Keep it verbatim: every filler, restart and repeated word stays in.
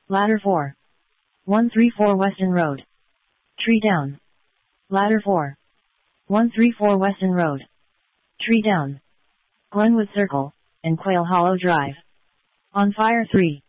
Ladder four. one three four Weston Road. Tree down. Ladder four. one three four Weston Road. Tree down. Glenwood Circle, and Quail Hollow Drive. On fire three.